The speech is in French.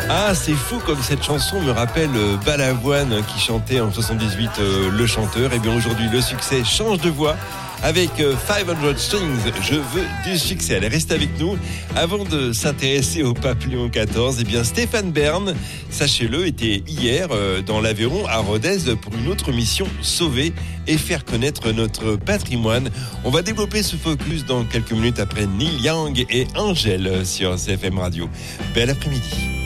Ah, c'est fou comme cette chanson me rappelle Balavoine qui chantait en 78 Le Chanteur. Et bien aujourd'hui, le succès change de voix avec 500 Strings. Je veux du succès. Allez, reste avec nous. Avant de s'intéresser au pape Léon XIV, eh bien Stéphane Bern, sachez-le, était hier dans l'Aveyron à Rodez pour une autre mission, sauver et faire connaître notre patrimoine. On va développer ce focus dans quelques minutes après Neil Young et Angèle sur CFM Radio. Bel après-midi.